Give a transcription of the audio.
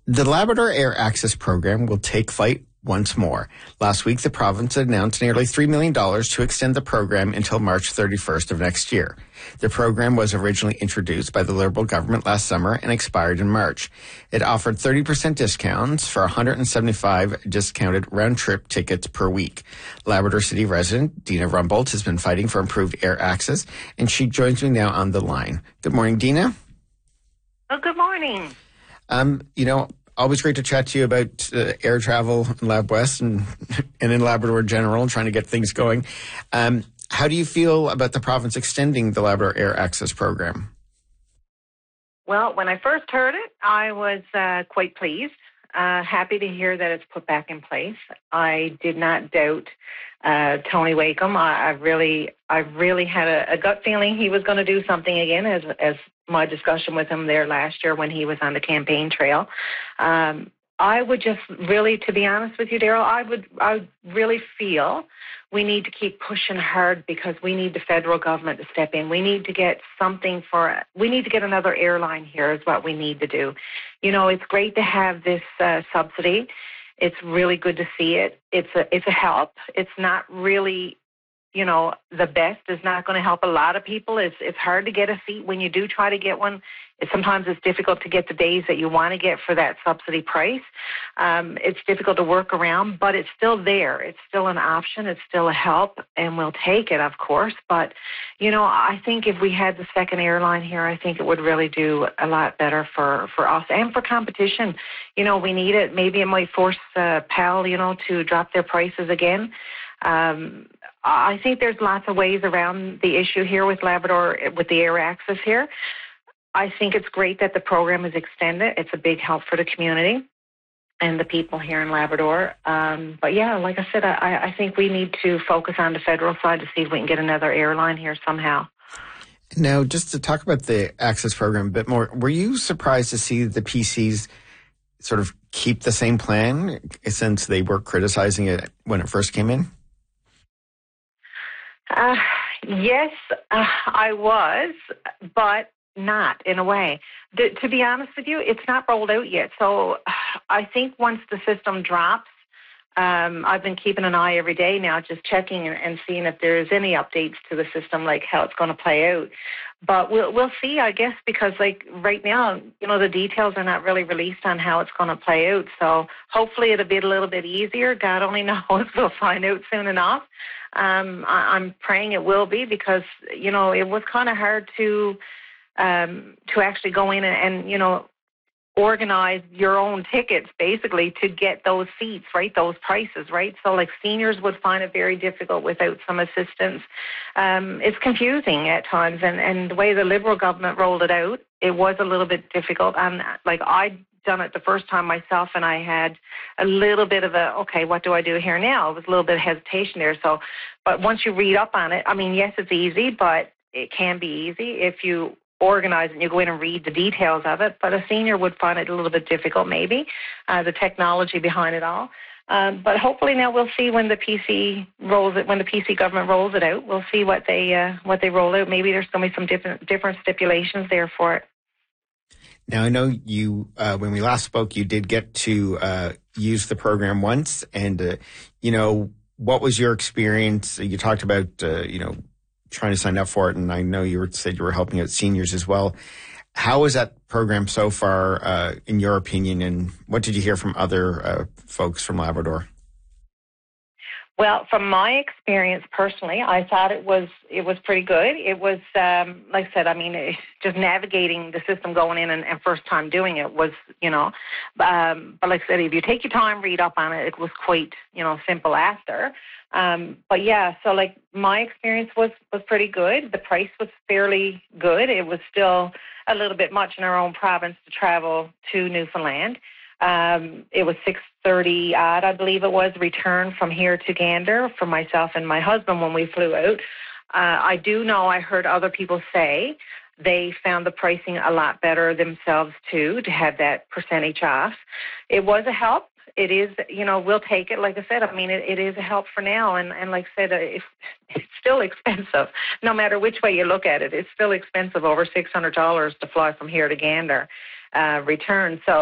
The Labrador Air Access Program will take flight once more. Last week, the province announced nearly $3 million to extend the program until March 31st of next year. The program was originally introduced by the Liberal government last summer and expired in March. It offered 30% discounts for 175 discounted round-trip tickets per week. Labrador City resident Dina Rumbold has been fighting for improved air access, and she joins me now on the line. Good morning, Dina. Oh, good morning. Always great to chat to you about air travel in Lab West and in Labrador in general, and trying to get things going. How do you feel about the province extending the Labrador Air Access Program? Well, when I first heard it, I was quite pleased. Happy to hear that it's put back in place. I did not doubt Tony Wakeham. I really had a gut feeling he was going to do something again, as my discussion with him there last year when he was on the campaign trail. I would just really, to be honest with you, Daryl, I would really feel we need to keep pushing hard because we need the federal government to step in. We need to get we need to get another airline here is what we need to do. It's great to have this subsidy. It's really good to see it. It's a help. It's not really, the best. Is not going to help a lot of people. It's hard to get a seat when you do try to get one. Sometimes it's difficult to get the days that you want to get for that subsidy price. It's difficult to work around, but it's still there. It's still an option. It's still a help, and we'll take it, of course. But, I think if we had the second airline here, I think it would really do a lot better for us and for competition. We need it. Maybe it might force PAL, to drop their prices again. I think there's lots of ways around the issue here with Labrador, with the air access here. I think it's great that the program is extended. It's a big help for the community and the people here in Labrador. But yeah, like I said, I think we need to focus on the federal side to see if we can get another airline here somehow. Now, just to talk about the access program a bit more, were you surprised to see the PCs sort of keep the same plan since they were criticizing it when it first came in? Yes, I was, but not in a way. To be honest with you, it's not rolled out yet. So I think once the system drops, I've been keeping an eye every day now, just checking and seeing if there's any updates to the system, like how it's going to play out. But we'll see, I guess, because right now, the details are not really released on how it's going to play out. So hopefully it'll be a little bit easier. God only knows. We'll find out soon enough. I'm praying it will be because, it was kind of hard to actually go in and organize your own tickets basically to get those seats, right? Those prices, right? So seniors would find it very difficult without some assistance. It's confusing at times, and the way the Liberal government rolled it out, it was a little bit difficult. And I'd done it the first time myself, and I had a little bit of okay, what do I do here now? It was a little bit of hesitation there. So, but once you read up on it, yes, it's easy, but it can be easy if you organize and you go in and read the details of it, but a senior would find it a little bit difficult maybe, the technology behind it all. But hopefully now we'll see when the PC government rolls it out, we'll see what they roll out. Maybe there's going to be some different stipulations there for it. Now, I know you, when we last spoke, you did get to use the program once, and, what was your experience? You talked about, trying to sign up for it, and I know you said you were helping out seniors as well. How is that program so far, in your opinion, and what did you hear from other folks from Labrador? Well, from my experience personally, I thought it was pretty good. It was, like I said, just navigating the system going in and first time doing it was, but like I said, if you take your time, read up on it, it was quite, simple after. But yeah, so my experience was pretty good. The price was fairly good. It was still a little bit much in our own province to travel to Newfoundland. It was $630 odd, I believe it was, return from here to Gander for myself and my husband when we flew out. I do know I heard other people say they found the pricing a lot better themselves too, to have that percentage off. It was a help. It is, we'll take it. Like I said, it is a help for now. And like I said, it's still expensive. No matter which way you look at it, it's still expensive, over $600 to fly from here to Gander, return. So